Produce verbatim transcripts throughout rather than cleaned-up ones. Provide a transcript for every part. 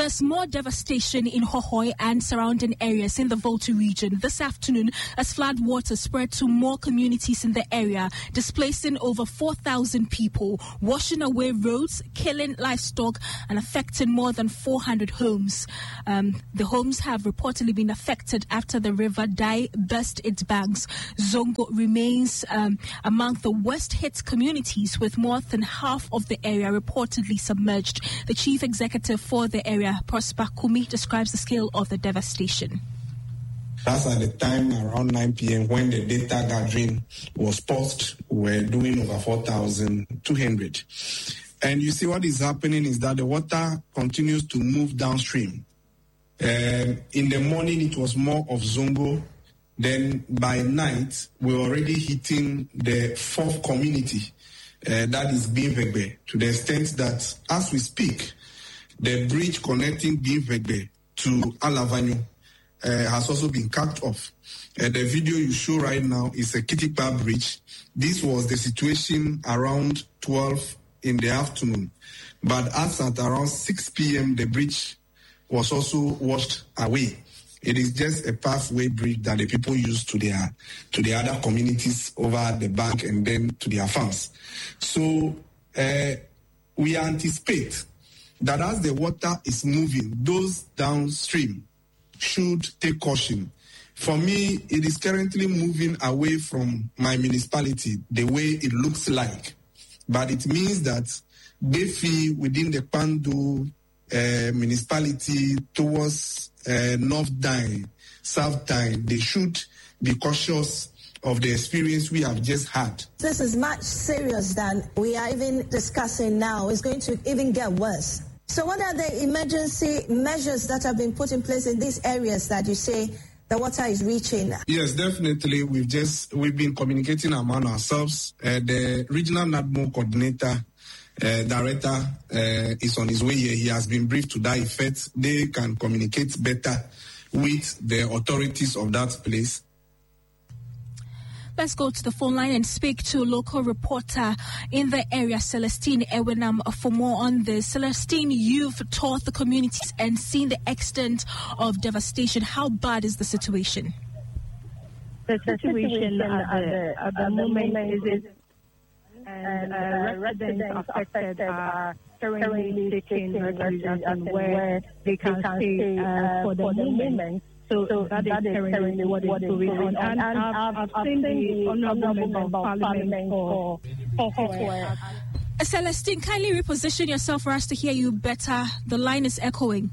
There's more devastation in Hohoe and surrounding areas in the Volta region this afternoon as flood water spread to more communities in the area, displacing over four thousand people, washing away roads, killing livestock, and affecting more than four hundred homes. Um, the homes have reportedly been affected after the River Dai burst its banks. Zongo remains um, among the worst-hit communities, with more than half of the area reportedly submerged. The chief executive for the area, Prosper Kumi, describes the scale of the devastation. That's at the time around nine p.m. when the data gathering was paused. We're doing over four thousand two hundred. And you see what is happening is that the water continues to move downstream. Um, in the morning, it was more of Zongo. Then by night, we're already hitting the fourth community, uh, that is Binvegbe, to the extent that as we speak, the bridge connecting Binvegbe to Alavanyo uh, has also been cut off. Uh, the video you show right now is a Kitikpa bridge. This was the situation around twelve in the afternoon. But as at around six p.m., the bridge was also washed away. It is just a pathway bridge that the people use to their to the other communities over the bank and then to their farms. So uh, we anticipate that as the water is moving, those downstream should take caution. For me, it is currently moving away from my municipality the way it looks like. But it means that Befi within the Pandu uh, municipality towards uh, North Dine, South Dine, they should be cautious of the experience we have just had. This is much serious than we are even discussing now. It's going to even get worse. So what are the emergency measures that have been put in place in these areas that you say the water is reaching? Yes, definitely. We've just we've been communicating among ourselves. Uh, the regional NADMO coordinator, uh, director, uh, is on his way here. He has been briefed to that effect. They can communicate better with the authorities of that place. Let's go to the phone line and speak to a local reporter in the area, Celestine Ewenam, for more on this. Celestine, you've toured the communities and seen the extent of devastation. How bad is the situation? The situation at the, at the moment is it, and uh, residents affected are currently taking refuge where they can stay uh, for the moment. So, so that, that is currently what is going on. And, and I've, I've, I've seen the Honourable Member of Parliament for Hohoe. Celestine, kindly reposition yourself for us to hear you better. The line is echoing.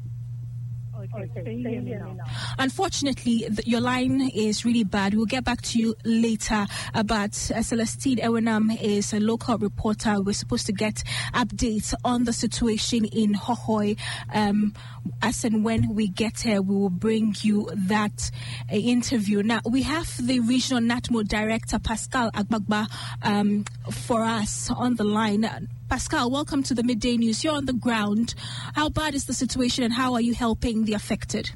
Okay. Unfortunately, the, your line is really bad. We'll get back to you later. Uh, but uh, Celestine Ewenam is a local reporter. We're supposed to get updates on the situation in Hohoe. Um, as and when we get here, we will bring you that uh, interview. Now, we have the regional NATMO director, Pascal Agbagba, um, for us on the line. Pascal, welcome to the Midday News. You're on the ground. How bad is the situation and how are you helping the affected?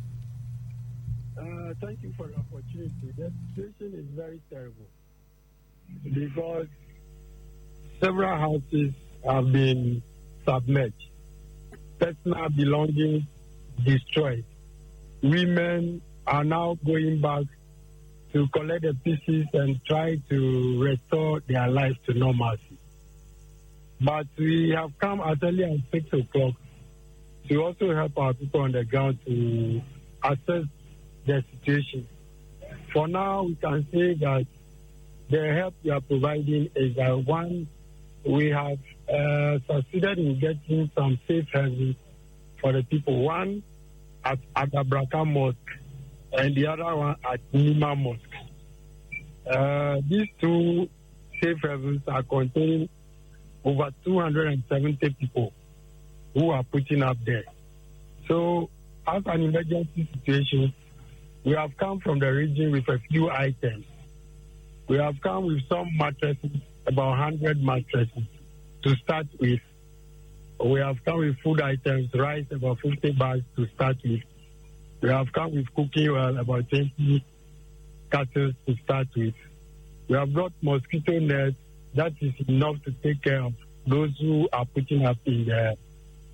Uh, thank you for the opportunity. The situation is very terrible because several houses have been submerged, personal belongings destroyed. Women are now going back to collect the pieces and try to restore their lives to normalcy. But we have come as early as six o'clock to also help our people on the ground to assess the situation. For now, we can say that the help we are providing is that one, we have uh, succeeded in getting some safe havens for the people. One at Agabraka Mosque and the other one at Nima Mosque. Uh, these two safe havens are containing over two hundred seventy people who are putting up there. So, as an emergency situation, we have come from the region with a few items. We have come with some mattresses, about one hundred mattresses to start with. We have come with food items, rice, about fifty bags to start with. We have come with cooking oil, about twenty cartons to start with. We have brought mosquito nets. That is enough to take care of those who are putting up in the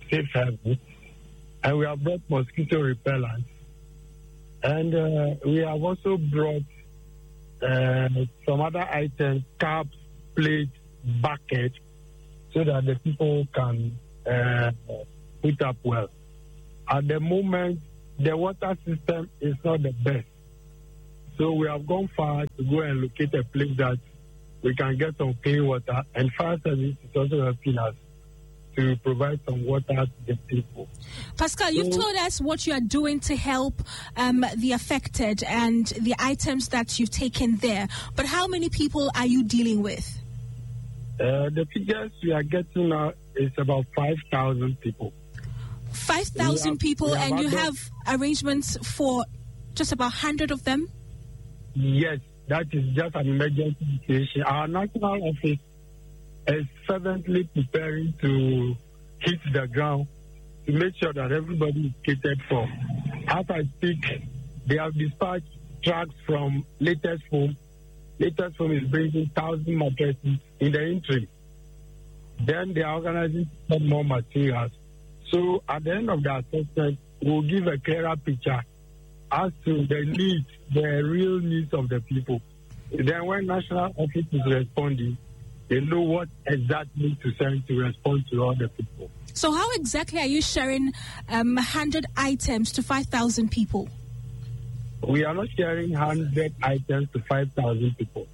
safe haven, and we have brought mosquito repellents, and uh, we have also brought uh, some other items, cups, plates, buckets, so that the people can uh, put up well. At the moment, the water system is not the best. So we have gone far to go and locate a place that we can get some clean water, and fire service is also helping us to provide some water to the people. Pascal, so, you've told us what you are doing to help um, the affected and the items that you've taken there, but how many people are you dealing with? Uh, the figures we are getting now is about five thousand people. five thousand people, and you have arrangements for just about one hundred of them? Yes, that is just an emergency situation. Our national office is fervently preparing to hit the ground to make sure that everybody is catered for. As I speak, they have dispatched trucks from Latest Home. Latest Home is bringing one thousand mattresses in the interim. Then they are organizing some more materials. So at the end of the assessment, we'll give a clearer picture as to the needs, the real needs of the people. Then when national office is responding, they know what exactly to send to respond to all the people. So how exactly are you sharing um, one hundred items to five thousand people? We are not sharing one hundred items to five thousand people.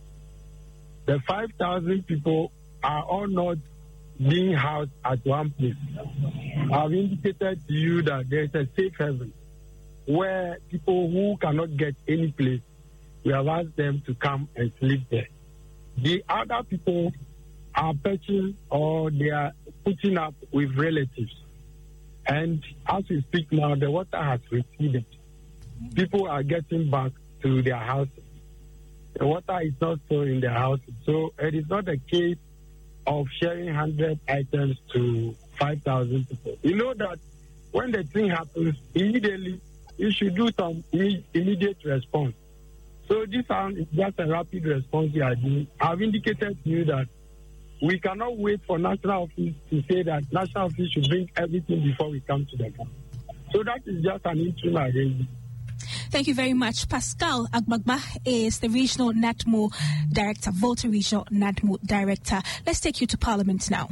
The five thousand people are all not being housed at one place. I've indicated to you that there is a safe haven where people who cannot get any place, we have asked them to come and sleep there. The other people are pitching or they are putting up with relatives. And as we speak now, the water has receded. People are getting back to their houses. The water is not so in their houses. So it is not a case of sharing one hundred items to five thousand people. You know that when the thing happens, immediately you should do some immediate response. So this is just a rapid response we are doing. I've indicated to you that we cannot wait for national office to say that national office should bring everything before we come to the camp. So that is just an interim arrangement. Thank you very much. Pascal Agbagba is the Regional NADMO Director, Volta Regional NADMO Director. Let's take you to Parliament now.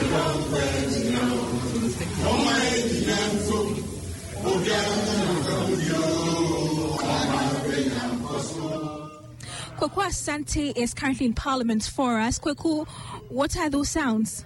Kweku Asante is currently in Parliament for us. Kweku, what are those sounds?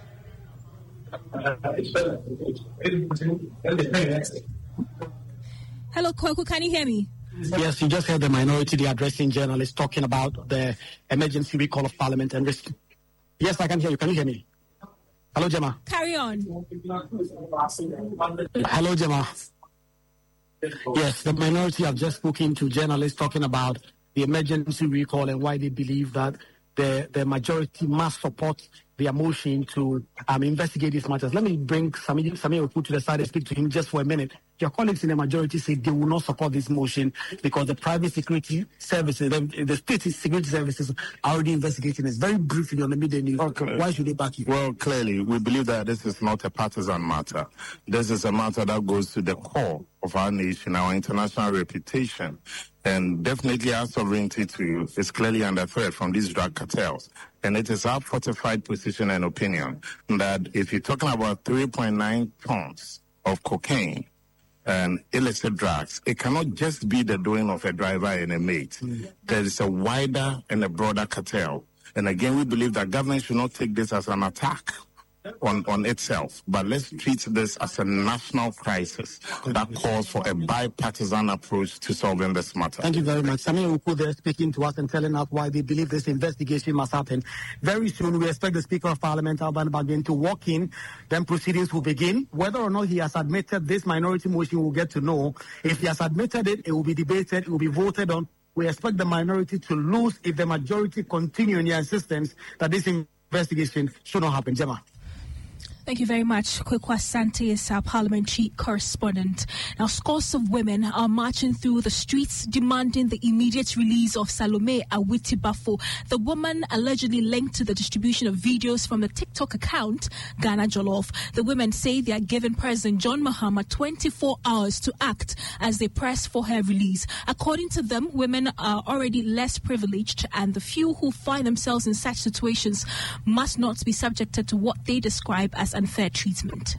Hello, Kweku, can you hear me? Yes, you just heard the minority, the addressing journalist talking about the emergency recall of Parliament and risk. Yes, I can hear you. Can you hear me? Hello, Gemma. Carry on. Hello, Gemma. Yes, the minority have just spoken to journalists talking about the emergency recall and why they believe that the, the majority must support their motion to um, investigate these matters. Let me bring Samir Oku to the side and speak to him just for a minute. Your colleagues in the majority say they will not support this motion because the private security services, the, the state security services are already investigating this. Very briefly on the media news. Okay. Why should they back you? Well, clearly, we believe that this is not a partisan matter. This is a matter that goes to the core of our nation, our international reputation. And definitely our sovereignty too is clearly under threat from these drug cartels. And it is our fortified position and opinion that if you're talking about three point nine tons of cocaine and illicit drugs, it cannot just be the doing of a driver and a mate. Mm. There is a wider and a broader cartel. And again, we believe that government should not take this as an attack on, on itself, but let's treat this as a national crisis that calls for a bipartisan approach to solving this matter. Thank you very much. Samir Uku there speaking to us and telling us why they believe this investigation must happen. Very soon, we expect the Speaker of Parliament, Alban Bagbin, to walk in. Then proceedings will begin. Whether or not he has admitted this minority motion, we'll get to know. If he has admitted it, it will be debated, it will be voted on. We expect the minority to lose if the majority continue in their insistence that this investigation should not happen. Gemma. Thank you very much. Kwekwa Sante is our parliamentary correspondent. Now, scores of women are marching through the streets demanding the immediate release of Salome Awiti Bafo, the woman allegedly linked to the distribution of videos from the TikTok account Ghana Jollof. The women say they are giving President John Mahama twenty-four hours to act as they press for her release. According to them, women are already less privileged, and the few who find themselves in such situations must not be subjected to what they describe as unfair treatment.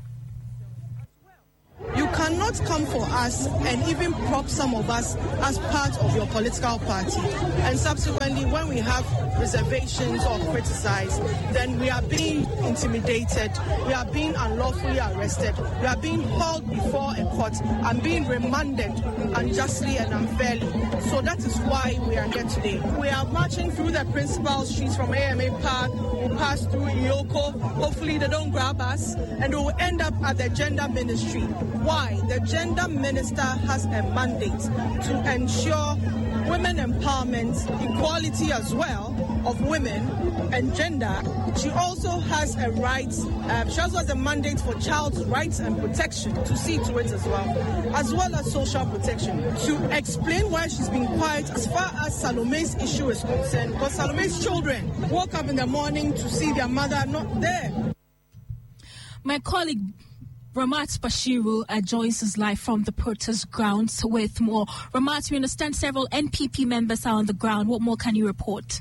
You cannot come for us and even prop some of us as part of your political party. And subsequently, when we have reservations or criticized, then we are being intimidated, we are being unlawfully arrested, we are being hauled before a court and being remanded unjustly and unfairly. So that is why we are here today. We are marching through the principal streets from A M A Park. We'll pass through Iyoko. Hopefully they don't grab us, and we will end up at the gender ministry. Why? The gender minister has a mandate to ensure women empowerment, equality as well of women and gender. She also has a right, uh, she also has a mandate for child's rights and protection to see to it as well, as well as social protection. To explain why she's been quiet as far as Salome's issue is concerned, because Salome's children woke up in the morning to see their mother not there. My colleague Ramat Bashiru uh, joins us live from the protest grounds with more. Ramat, we understand several N P P members are on the ground. What more can you report?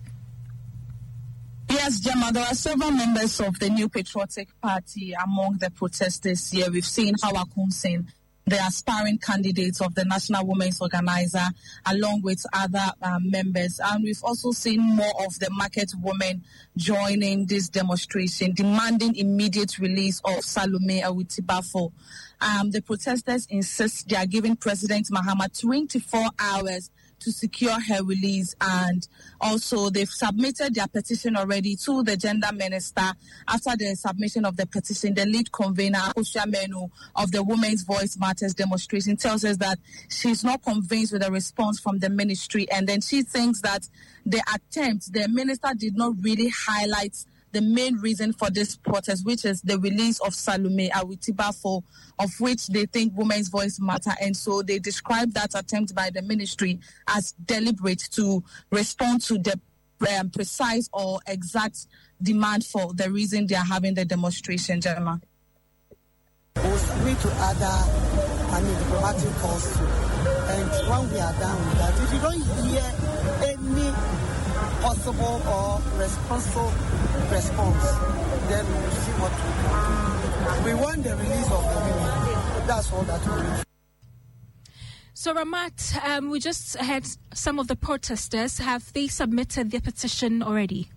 Yes, Gemma, there are several members of the New Patriotic Party among the protesters here. We've seen Hawa Kunsin, the aspiring candidates of the National Women's Organizer, along with other uh, members. And we've also seen more of the market women joining this demonstration, demanding immediate release of Salome Awiti Bafo. Um, the protesters insist they are giving President Mahama twenty-four hours to secure her release, and also they've submitted their petition already to the gender minister. After the submission of the petition, the lead convener, Akosua Menu, of the Women's Voice Matters demonstration tells us that she's not convinced with the response from the ministry, and then she thinks that the attempt, the minister did not really highlight the main reason for this protest, which is the release of Salome Awiti Bafo, of which they think Women's Voice matter. And so they describe that attempt by the ministry as deliberate to respond to the um, precise or exact demand for the reason they are having the demonstration, Gemma. We'll submit to other, I mean, diplomatic calls too. And when we are done with that, if you don't hear any possible or responsible response, then we'll see what we can do. We want the release of the women. That's all that we need. So, Ramat, um, we just had some of the protesters. Have they submitted their petition already?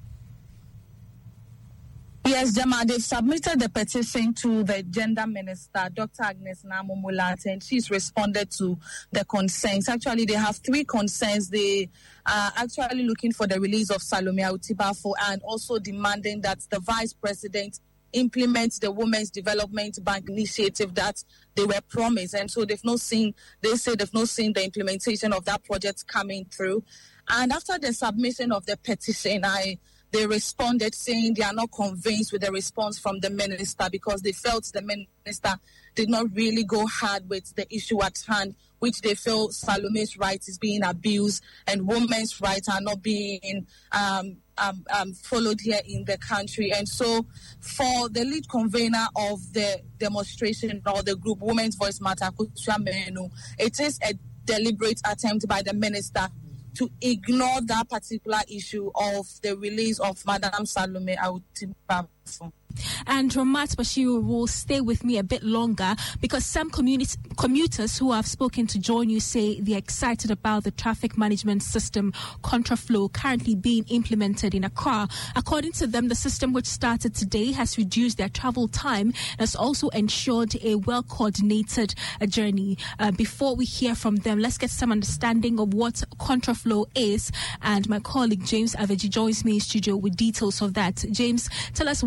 Yes, Gemma, they've submitted the petition to the gender minister, Doctor Agnes Namu-Mulat, and she's responded to the concerns. Actually, they have three concerns. They are actually looking for the release of Salome Awiti Bafo and also demanding that the vice president implement the Women's Development Bank initiative that they were promised. And so they've not seen, they say they've not seen the implementation of that project coming through. And after the submission of the petition, I They responded saying they are not convinced with the response from the minister because they felt the minister did not really go hard with the issue at hand, which they feel Salome's rights is being abused and women's rights are not being um, um, um, followed here in the country. And so for the lead convener of the demonstration or the group Women's Voice Matter, Akosua Menu, it is a deliberate attempt by the minister to ignore that particular issue of the release of Madam Salome Awiti Bafo. And Ramat Bashiru will stay with me a bit longer because some communi- commuters who I've spoken to join you say they're excited about the traffic management system Contraflow currently being implemented in Accra. According to them, the system which started today has reduced their travel time and has also ensured a well-coordinated uh, journey. Uh, before we hear from them, let's get some understanding of what Contraflow is. And my colleague James Aveji joins me in studio with details of that. James, tell us what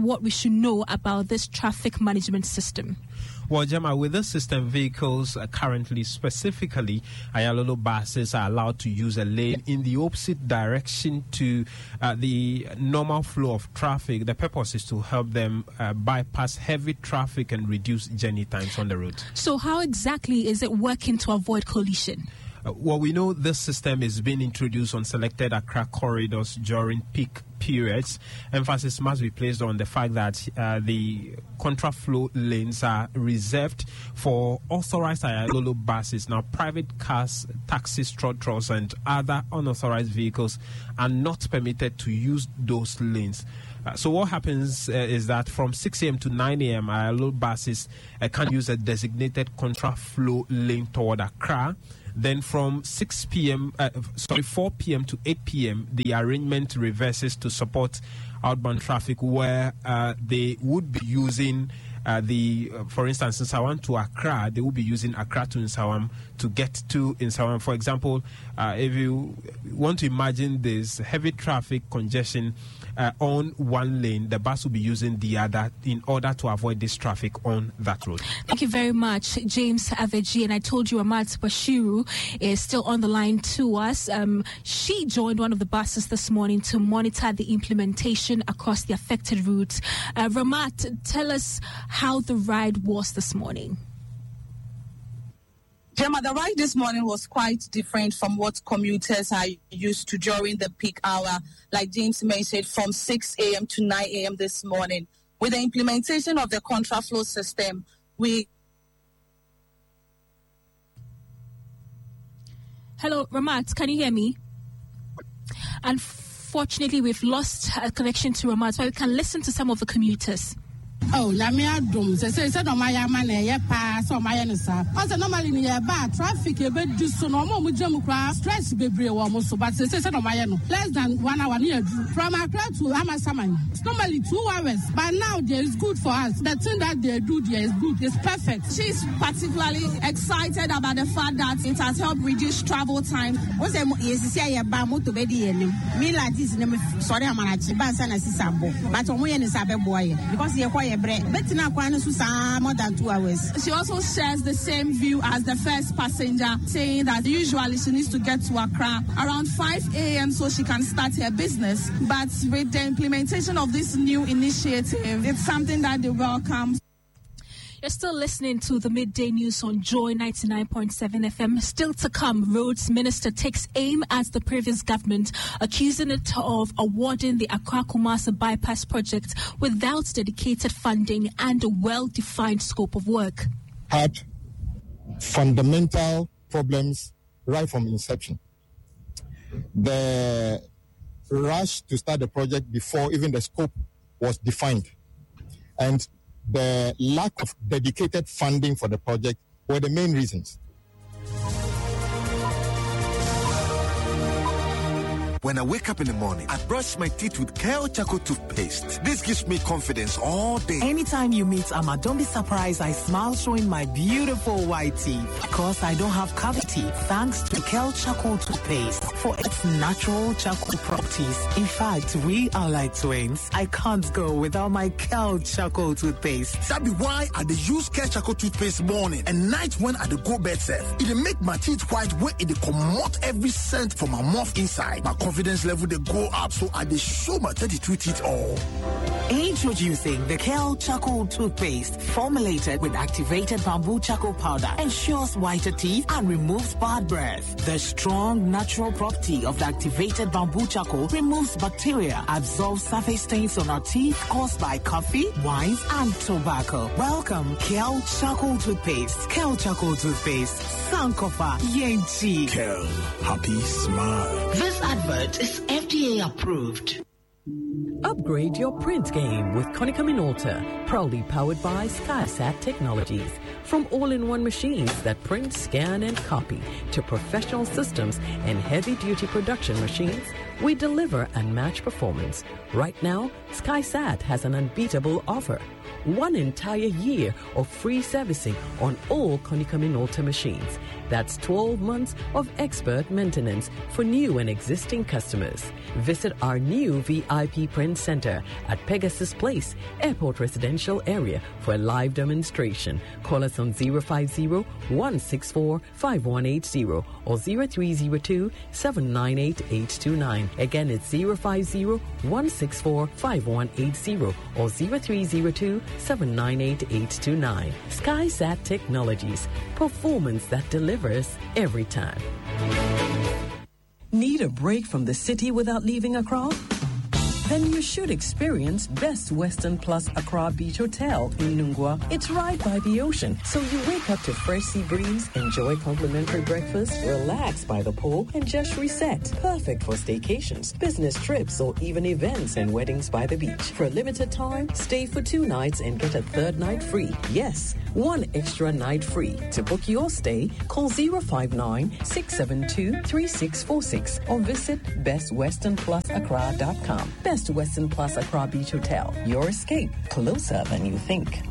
what we should know about this traffic management system. Well, Gemma, with this system, vehicles uh, currently, specifically, Ayalolo buses are allowed to use a lane in the opposite direction to uh, the normal flow of traffic. The purpose is to help them uh, bypass heavy traffic and reduce journey times on the road. So how exactly is it working to avoid collision? Uh, well, we know this system is being introduced on selected Accra corridors during peak periods. Emphasis must be placed on the fact that uh, the contraflow lanes are reserved for authorized Ayalolo buses. Now, private cars, taxis, trotros, and other unauthorized vehicles are not permitted to use those lanes. Uh, so what happens uh, is that from six a.m. to nine a.m., Ayalolo buses uh, can use a designated contraflow lane toward Accra. Then from six p.m., uh, sorry, four p.m. to eight p.m., the arrangement reverses to support outbound traffic where uh, they would be using uh, the, uh, for instance, Nsawam to Accra, they will be using Accra to Nsawam to get to Nsawam. For example, uh, if you want to imagine this heavy traffic congestion uh, on one lane, the bus will be using the other in order to avoid this traffic on that road. Thank you very much, James Aveji. And I told you Amat Bashiru is still on the line to us. Um, she joined one of the buses this morning to monitor the implementation across the affected routes. Uh, Ramat, tell us how the ride was this morning. Gemma, the ride this morning was quite different from what commuters are used to during the peak hour. Like James mentioned, from six a.m. to nine a.m. this morning. With the implementation of the contraflow system, we... Hello, Ramat, can you hear me? Unfortunately, we've lost a connection to Ramat, but we can listen to some of the commuters. Oh, la me adum. Se se se no maya man e pa so maya no sa. O se normally ni e ba traffic e be du so no mo mo jam kra stress bebre wo mo so but se se se no maya no. Less than one hour ni adu. From Accra to Amasaman. It's normally two hours, but now there is good for us. The thing that they do there is good. It's perfect. She's particularly excited about the fact that it has helped reduce travel time. O se yes se ya ba moto be di enim. Me like this na me sorry amanachi ba sa na sisabo. But omo ye ni sabe boy because ye kwa more than two hours. She also shares the same view as the first passenger, saying that usually she needs to get to Accra around five a.m. so she can start her business. But with the implementation of this new initiative, it's something that they welcome. You're still listening to the Midday News on Joy ninety-nine point seven F M. Still to come, Roads Minister takes aim at the previous government, accusing it of awarding the Accra-Kumasi bypass project without dedicated funding and a well-defined scope of work. Had fundamental problems right from inception. The rush to start the project before even the scope was defined, and the lack of dedicated funding for the project were the main reasons. When I wake up in the morning, I brush my teeth with Kale Charcoal toothpaste. This gives me confidence all day. Anytime you meet Amma, don't be surprised I smile showing my beautiful white teeth. Because I don't have cavity, thanks to Kale Charcoal toothpaste for its natural charcoal properties. In fact, we are like twins. I can't go without my Kale Charcoal toothpaste. That be why I dey use Kale Charcoal toothpaste morning and night when I dey go bed safe. It dey make my teeth white when it dey comot every scent from my mouth inside. My confidence level they go up, so I dey show my thirty-two teeth all. Introducing the Kale Charcoal toothpaste, formulated with activated bamboo charcoal powder, ensures whiter teeth and removes bad breath. The strong natural property of the activated bamboo charcoal removes bacteria, absorbs surface stains on our teeth caused by coffee, wines, and tobacco. Welcome, Kale Charcoal toothpaste. Kale Charcoal toothpaste. Sankofa Yenchi. Kale, happy smile. This advert is F D A approved. Upgrade your print game with Konica Minolta, proudly powered by SkySat Technologies. From all-in-one machines that print, scan, and copy to professional systems and heavy-duty production machines, we deliver unmatched performance. Right now, SkySat has an unbeatable offer. One entire year of free servicing on all Konica Minolta machines. That's twelve months of expert maintenance for new and existing customers. Visit our new V I P Print Center at Pegasus Place, Airport Residential Area for a live demonstration. Call us on zero five zero, one six four, five one eight zero or zero three zero two, seven nine eight, eight two nine. Again, it's zero five zero, one six four, five one eight zero or zero three zero two, seven nine eight, eight two nine. SkySat Technologies, performance that delivers every time. Need a break from the city without leaving Accra? Then you should experience Best Western Plus Accra Beach Hotel in Nungua. It's right by the ocean, so you wake up to fresh sea breeze, enjoy complimentary breakfast, relax by the pool, and just reset. Perfect for staycations, business trips, or even events and weddings by the beach. For a limited time, stay for two nights and get a third night free. Yes, one extra night free. To book your stay, call zero five nine, six seven two, three six four six or visit best western plus accra dot com. Best Western Plus Accra Beach Hotel. Your escape closer than you think.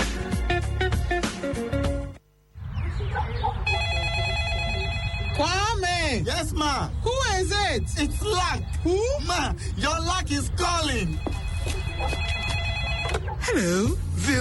Kwame! Yes, ma. Who is it? It's Luck. Who? Ma, your luck is calling. Hello. The